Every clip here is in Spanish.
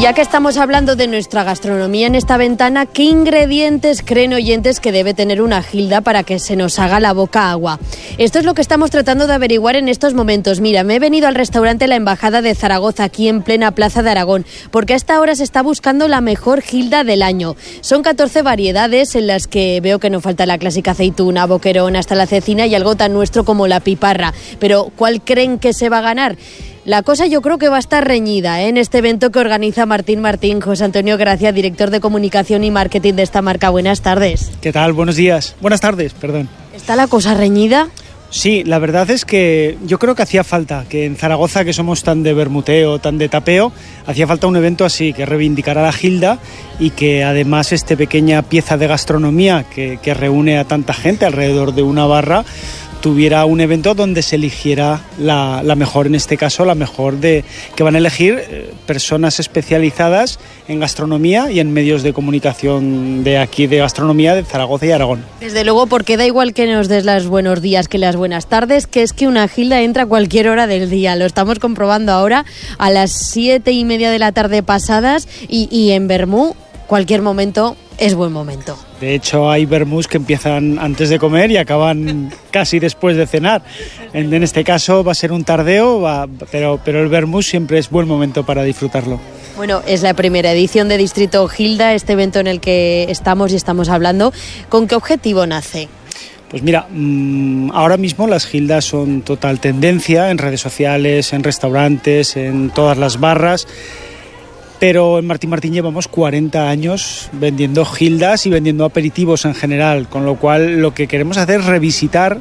ya que estamos hablando de nuestra gastronomía en esta ventana, ¿qué ingredientes creen oyentes que debe tener una gilda para que se nos haga la boca agua? Esto es lo que estamos tratando de averiguar en estos momentos. Mira, me he venido al restaurante La Embajada de Zaragoza, aquí en plena Plaza de Aragón, porque a esta hora se está buscando la mejor gilda del año. Son 14 variedades en las que veo que no falta la clásica aceituna, boquerón, hasta la cecina y algo tan nuestro como la piparra. Pero, ¿cuál creen que se va a ganar? La cosa yo creo que va a estar reñida en este evento que organiza Martín Martín. José Antonio Gracia, director de comunicación y marketing de esta marca. Buenas tardes. ¿Qué tal? Buenos días. Buenas tardes, perdón. ¿Está la cosa reñida? Sí, la verdad es que yo creo que hacía falta, que en Zaragoza, que somos tan de bermuteo, tan de tapeo, hacía falta un evento así, que reivindicara la gilda y que además esta pequeña pieza de gastronomía que reúne a tanta gente alrededor de una barra, tuviera un evento donde se eligiera la mejor, en este caso la mejor que van a elegir personas especializadas en gastronomía y en medios de comunicación de aquí de gastronomía de Zaragoza y Aragón. Desde luego, porque da igual que nos des los buenos días que las buenas tardes, que es que una gilda entra a cualquier hora del día. Lo estamos comprobando ahora a las 7:30 de la tarde pasadas y en Bermú cualquier momento es buen momento. De hecho, hay vermús que empiezan antes de comer y acaban casi después de cenar. En este caso va a ser un tardeo, pero el vermús siempre es buen momento para disfrutarlo. Bueno, es la primera edición de Distrito Gilda, este evento en el que estamos hablando. ¿Con qué objetivo nace? Pues mira, ahora mismo las gildas son total tendencia en redes sociales, en restaurantes, en todas las barras. Pero en Martín Martín llevamos 40 años vendiendo gildas y vendiendo aperitivos en general, con lo cual lo que queremos hacer es revisitar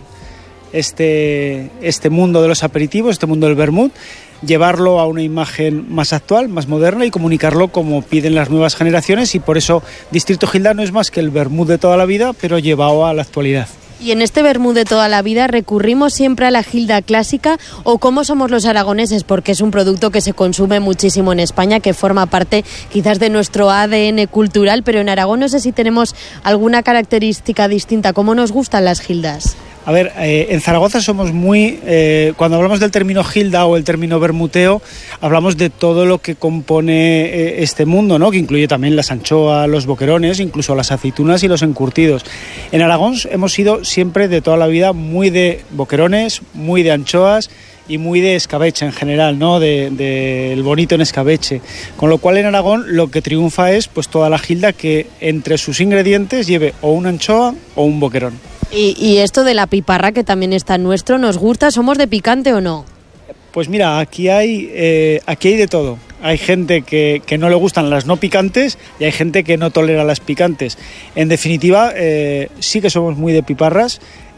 este mundo de los aperitivos, este mundo del vermut, llevarlo a una imagen más actual, más moderna y comunicarlo como piden las nuevas generaciones, y por eso Distrito Gilda no es más que el vermut de toda la vida, pero llevado a la actualidad. ¿Y en este vermú de toda la vida recurrimos siempre a la gilda clásica o cómo somos los aragoneses? Porque es un producto que se consume muchísimo en España, que forma parte quizás de nuestro ADN cultural, pero en Aragón no sé si tenemos alguna característica distinta. ¿Cómo nos gustan las gildas? A ver, en Zaragoza somos muy... cuando hablamos del término gilda o el término bermuteo, hablamos de todo lo que compone este mundo, ¿no? Que incluye también las anchoas, los boquerones, incluso las aceitunas y los encurtidos. En Aragón hemos sido siempre de toda la vida muy de boquerones, muy de anchoas y muy de escabeche en general, ¿no? Del bonito en escabeche. Con lo cual en Aragón lo que triunfa es pues toda la gilda que entre sus ingredientes lleve o una anchoa o un boquerón. Y esto de la piparra, que también está nuestro, ¿nos gusta? ¿Somos de picante o no? Pues mira, aquí hay de todo. Hay gente que no le gustan las no picantes y hay gente que no tolera las picantes. En definitiva, sí que somos muy de piparras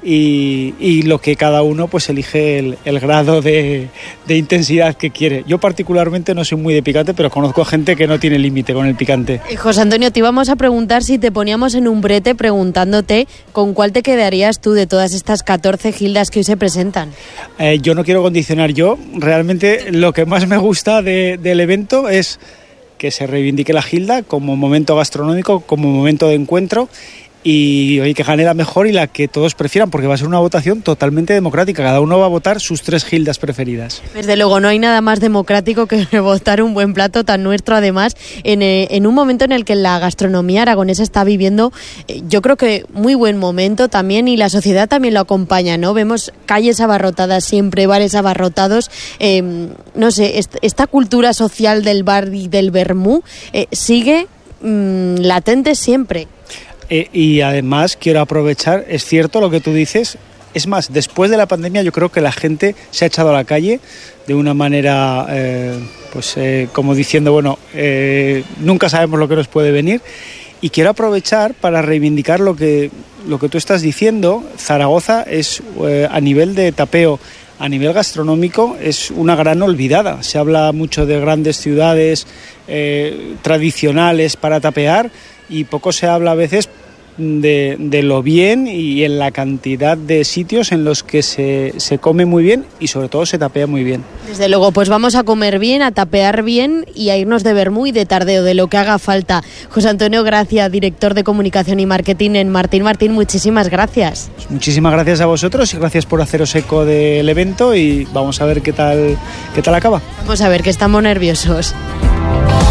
y lo que cada uno pues elige el grado de intensidad que quiere. Yo particularmente no soy muy de picante, pero conozco gente que no tiene límite con el picante. José Antonio, te íbamos a preguntar si te poníamos en un brete preguntándote con cuál te quedarías tú de todas estas 14 gildas que hoy se presentan. Yo no quiero condicionar yo. Realmente lo que más me gusta del evento es que se reivindique la gilda como momento gastronómico, como momento de encuentro, y que gane la mejor y la que todos prefieran, porque va a ser una votación totalmente democrática. Cada uno va a votar sus 3 gildas preferidas. Desde luego, no hay nada más democrático que votar un buen plato tan nuestro, además, en un momento en el que la gastronomía aragonesa está viviendo, yo creo que muy buen momento también, y la sociedad también lo acompaña, ¿no? Vemos calles abarrotadas siempre, bares abarrotados, no sé, esta cultura social del bar y del vermú sigue latente siempre. Y además quiero aprovechar, es cierto lo que tú dices, es más, después de la pandemia yo creo que la gente se ha echado a la calle de una manera, como diciendo, bueno, nunca sabemos lo que nos puede venir, y quiero aprovechar para reivindicar lo que tú estás diciendo. Zaragoza es, a nivel de tapeo, a nivel gastronómico, es una gran olvidada. Se habla mucho de grandes ciudades tradicionales para tapear y poco se habla a veces de lo bien y en la cantidad de sitios en los que se come muy bien y sobre todo se tapea muy bien. Desde luego, pues vamos a comer bien, a tapear bien y a irnos de vermú y de tardeo, de lo que haga falta. José Antonio Gracia, director de comunicación y marketing en Martín Martín, muchísimas gracias. Pues muchísimas gracias a vosotros y gracias por haceros eco del evento, y vamos a ver qué tal acaba. Vamos a ver, que estamos nerviosos.